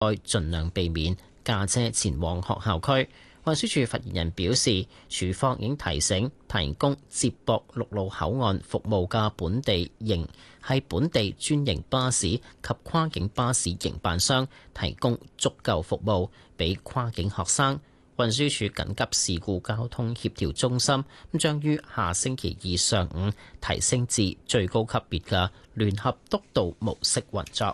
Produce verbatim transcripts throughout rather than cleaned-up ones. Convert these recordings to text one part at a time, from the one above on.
該盡量避免駕車前往學校區。運輸署發言人表示，署方已經提醒提供接駁陸路口岸服務嘅本地營係本地專營巴士及跨境巴士營辦商提供足夠服務俾跨境學生。運輸署緊急事故交通協調中心咁將於下星期二上午提升至最高級別嘅聯合督導模式運作。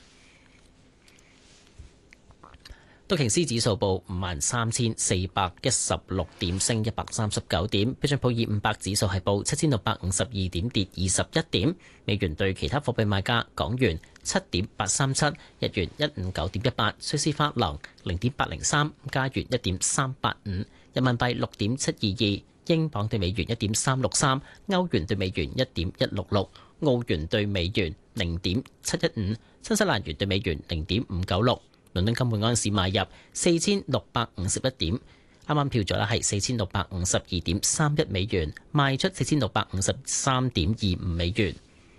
道瓊斯指數報五萬三千四百一十六點，升一百三十九點。標準普爾五百指數係報七千六百五十二點，跌二十一點。美元對其他貨幣賣價：港元七點八三七，日元一五九點一八，瑞士法郎零點八零三，加元一點三八五，人民幣六點七二二，英鎊對美元一點三六三，歐元對美元一點一六六，澳元對美元零點七一五，新西蘭元對美元零點五九六。倫敦金每安士買入四千六百五十一點，啱啱票咗咧係四千六百五十二點三一美元，賣出四千六百五十三點二五美元。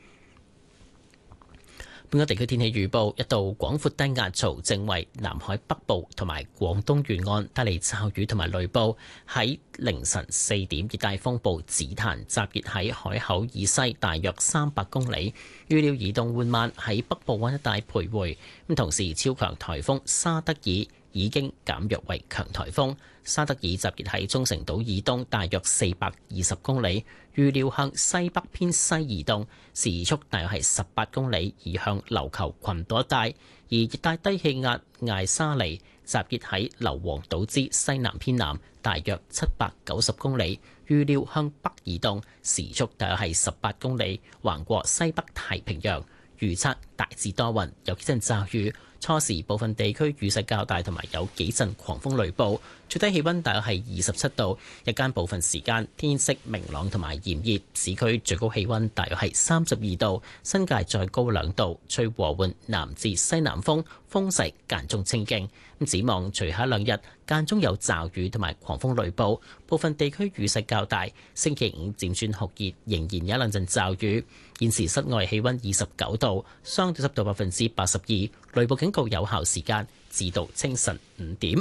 本港地區天氣預報：一道廣闊低壓槽正為南海北部同埋廣東沿岸帶嚟驟雨同埋雷暴。喺凌晨四點，熱帶風暴紫檀集結喺海口以西大約三百公里，預料移動緩慢喺北部灣一帶徘徊。咁同時，超強颱風沙德爾已經減弱為強颱風。沙德爾集結喺沖繩島以東大約四百二十公里，預料向西北偏西移動，時速大約係十八公里，移向琉球群島一帶。而熱帶低氣壓艾沙尼集結喺硫磺島之西南偏南，大約七百九十公里，預料向北移動，時速大約係十八公里，橫過西北太平洋。預測大致多雲，有幾陣驟雨。初時部分地區雨勢較大，同埋有幾陣狂風雷暴。最低氣溫大約係二十七度，日間部分時間天色明朗同埋炎熱，市區最高氣溫大約係三十二度，新界再高兩度，吹和緩南至西南風，風勢間中清勁。咁展望隨後兩日間中有驟雨同埋狂風雷暴，部分地區雨勢較大。星期五漸轉酷熱，仍然有一兩陣驟雨。現時室外氣溫二十九度，相對濕度百分之八十二，雷暴警告有效時間至到清晨五點。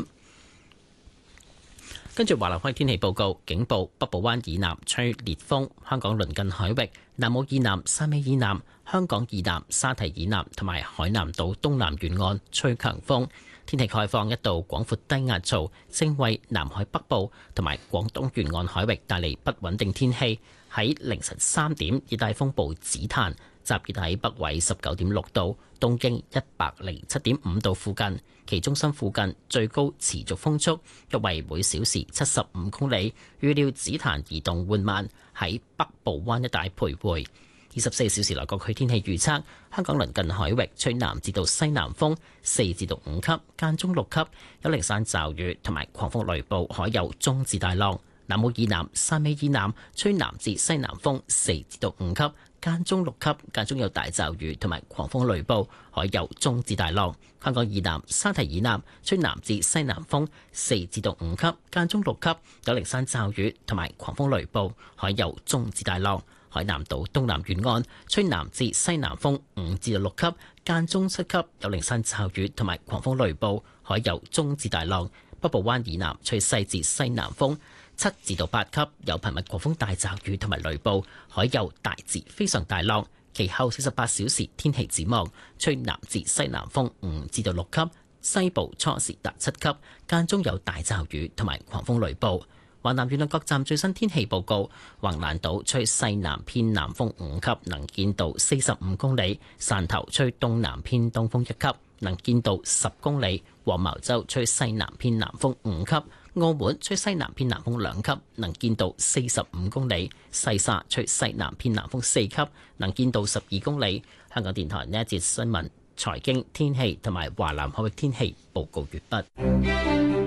跟住華南海天氣報告，警報：北部灣以南吹烈風，香港鄰近海域、南澳以南、汕尾以南、香港以南、沙堤以南同埋海南島東南沿岸吹強風。天氣概況：一道廣闊低壓槽正為南海北部同埋廣東沿岸海域帶嚟不穩定天氣。喺凌晨三點，熱帶風暴紫檀集結喺北緯十九點六度、東經一百零七點五度附近，其中心附近最高持續風速約為每小時七十五公里。預料紫檀移動緩慢，喺北部灣一帶徘徊。二十四小時內各區天氣預測：香港鄰近海域吹南至到西南風四至到五級，間中六級，有零散驟雨同埋狂風雷暴，海有中至大浪。南澳以南、汕尾以南吹南至西南風四至到五級，間中六級，間中有大驟雨同埋狂風雷暴，海有中至大浪。香港以南、沙堤以南吹南至西南風四至到五級，間中六級，有零散驟雨同埋狂風雷暴，海有中至大浪。海南島東南沿岸吹南至西南風五至到六級，間中七級，有零散驟雨同埋狂風雷暴，海有中至大浪。北部灣以南吹西至西南風七至到八級，有頻密狂風大驟雨同埋雷暴，海有大至非常大浪。其後四十八小時天氣展望，吹南至西南風五至到六級，西部初時達七級，間中有大驟雨同埋狂風雷暴。華南沿岸各站最新天氣報告：橫瀾島吹西南偏南風五級，能見度四十五公里；汕頭吹東南偏東風一級，能見度十公里；黃茅洲吹西南偏南風五級；澳門吹西南偏南風兩級，能見度四十五公里；西沙吹西南偏南風四級，能見度十二公里。香港電台呢一節新聞、財經、天氣同埋華南海域天氣報告完畢。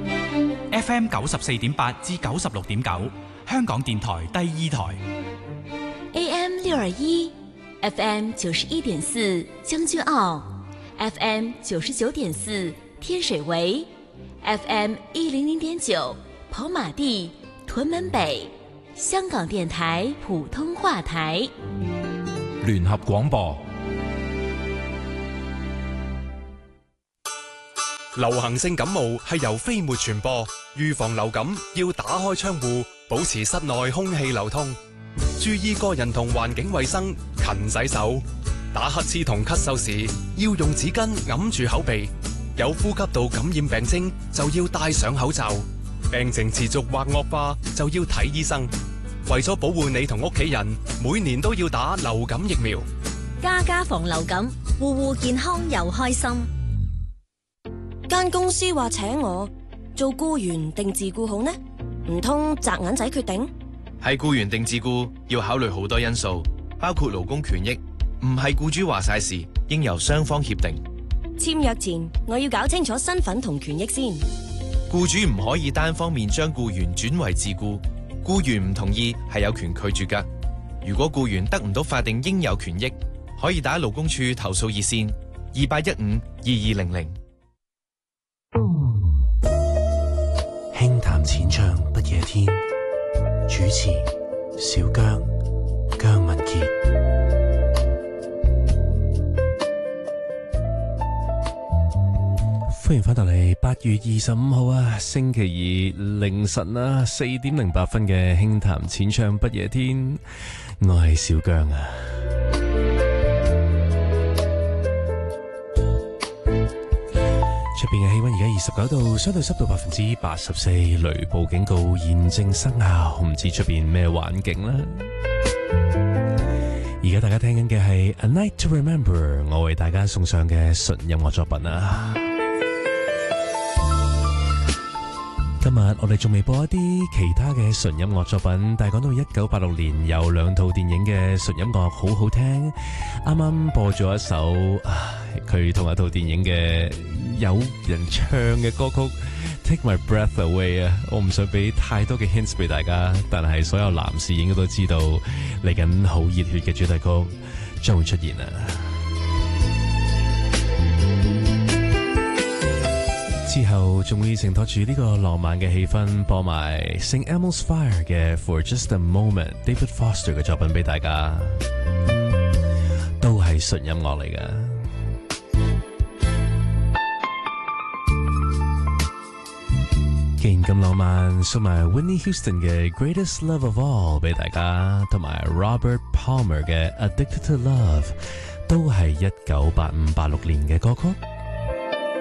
F M 九十四點八至九十六點九，香港電台第二台。 A M 六二一，F M 九十一點四將軍澳，F M 九十九點四天水圍，F M 一零零點九跑馬地、屯門北，香港電台普通話台。 聯合廣播。 流行性感冒係由飛沫傳播，預防流感要打開窗戶，保持室內空氣流通，注意個人同環境衛生，勤洗手。打乞嗤同咳嗽時要用紙巾揞住口鼻，有呼吸道感染病徵就要戴上口罩，病情持續或惡化就要睇醫生。為咗保護你同屋企人，每年都要打流感疫苗。 家家防流感，戶戶健康又開心。 間公司話請我做僱員定自僱好呢？唔通擲銀仔決定？ 係僱員定自僱要考慮好多因素，包括勞工權益，唔係僱主話晒事，應由雙方協定。 簽約前我要搞清楚身份同權益先。 僱主唔可以單方面將僱員轉為自僱，僱員唔同意係有權拒絕㗎。如果僱員得唔到法定應有權益，可以打勞工處投訴熱線二八一五二二零零。 輕談淺唱不夜天，主持小姜姜文傑。歡迎翻到嚟八月二十五號啊，星期二凌晨啊四點零八分嘅輕談淺唱不夜天，我係小姜啊。出邊嘅氣溫而家二十九度，相對濕度百分之八十四，雷暴警告現正生效，唔知出邊咩環境啦。而家大家聽緊嘅係 A Night to Remember， 我為大家送上嘅純音樂作品啊。今日我哋仲未播一啲其他嘅純音樂作品，但係講到一九八六年有兩套電影嘅純音樂好好聽，啱啱播咗一首佢同一套電影嘅有人唱嘅歌曲 Take My Breath Away 啊！我唔想俾太多嘅 hints 俾大家，但係所有男士應該都知道嚟緊好熱血嘅主題曲將會出現啊！之後仲會承托住呢個浪漫嘅氣氛，播埋 Saint Elmo's Fire 嘅 For Just a Moment David Foster 嘅作品俾大家，都係純音樂嚟㗎。既然咁浪漫，送埋 Whitney Houston 嘅 Greatest Love of All 俾大家，同埋 Robert Palmer 嘅 Addicted to Love， 都係一九八五八六年嘅歌曲。